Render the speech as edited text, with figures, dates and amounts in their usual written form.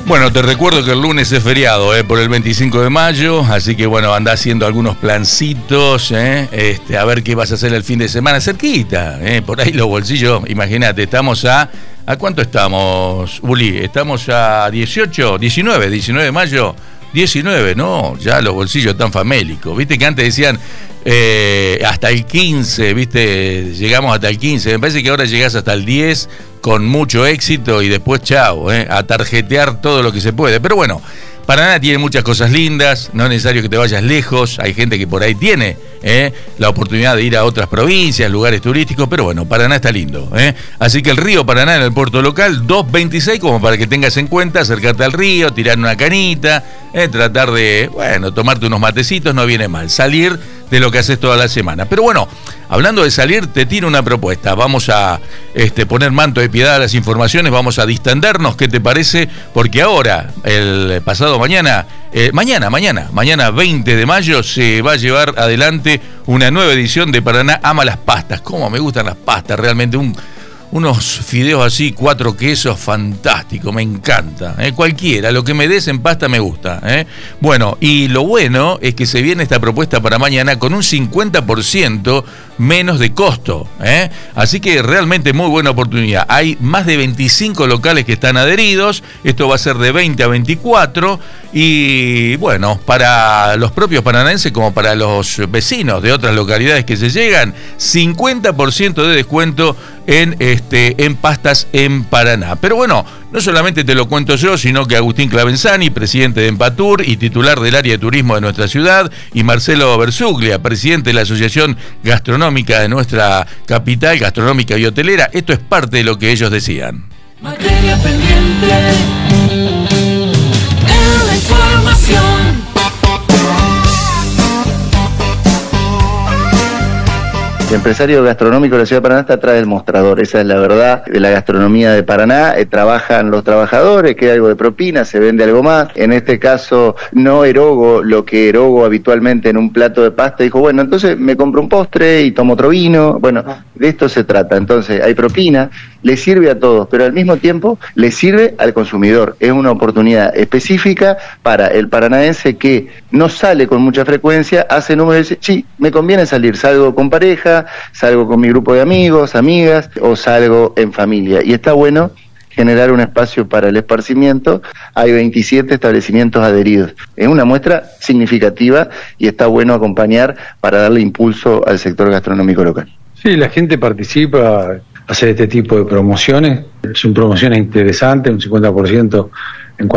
Bueno, te recuerdo que el lunes es feriado, por el 25 de mayo, así que bueno, andá haciendo algunos plancitos, a ver qué vas a hacer el fin de semana, cerquita, por ahí los bolsillos, imagínate, estamos ¿a cuánto estamos, Uli? Estamos a 19 de mayo, 19, no, ya los bolsillos están famélicos, viste que antes decían hasta el 15, viste, llegamos hasta el 15, me parece que ahora llegás hasta el 10 con mucho éxito y después chao, a tarjetear todo lo que se puede, pero bueno, Paraná tiene muchas cosas lindas, no es necesario que te vayas lejos, hay gente que por ahí tiene la oportunidad de ir a otras provincias, lugares turísticos, pero bueno, Paraná está lindo, así que el río Paraná en el puerto local, 226, como para que tengas en cuenta, acercarte al río, tirar una canita, tratar de, bueno, tomarte unos matecitos, no viene mal, salir de lo que haces toda la semana. Pero bueno, hablando de salir, te tiro una propuesta. Vamos a poner manto de piedad a las informaciones, vamos a distendernos, ¿qué te parece? Porque ahora, el pasado mañana 20 de mayo, se va a llevar adelante una nueva edición de Paraná Ama las Pastas. Cómo me gustan las pastas, realmente unos fideos así, 4 quesos, fantástico, me encanta. Cualquiera, lo que me des en pasta me gusta. Bueno, y lo bueno es que se viene esta propuesta para mañana con un 50% menos de costo. Así que realmente muy buena oportunidad. Hay más de 25 locales que están adheridos. Esto va a ser de 20 a 24. Y bueno, para los propios paranaenses como para los vecinos de otras localidades que se llegan, 50% de descuento en pastas en Paraná. Pero bueno, no solamente te lo cuento yo, sino que Agustín Clavenzani, presidente de Empatur y titular del área de turismo de nuestra ciudad, y Marcelo Bersuglia, presidente de la Asociación Gastronómica de nuestra capital, gastronómica y hotelera, esto es parte de lo que ellos decían. Materia pendiente en la información. El empresario gastronómico de la ciudad de Paraná está atrás del mostrador, esa es la verdad de la gastronomía de Paraná. Trabajan los trabajadores, queda algo de propina, se vende algo más. En este caso no erogo lo que erogo habitualmente en un plato de pasta. Dijo, bueno, entonces me compro un postre y tomo otro vino. Bueno, de esto se trata. Entonces hay propina, le sirve a todos, pero al mismo tiempo le sirve al consumidor. Es una oportunidad específica para el paranaense que no sale con mucha frecuencia, hace números y dice, sí, me conviene salir, salgo con pareja, salgo con mi grupo de amigos, amigas, o salgo en familia. Y está bueno generar un espacio para el esparcimiento. Hay 27 establecimientos adheridos. Es una muestra significativa y está bueno acompañar para darle impulso al sector gastronómico local. Sí, la gente participa, hacer este tipo de promociones. Son promociones interesantes, un 50%